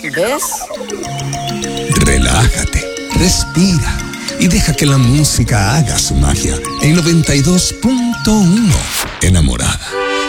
¿Ves? Relájate, respira y deja que la música haga su magia. En 92.1, Enamorada.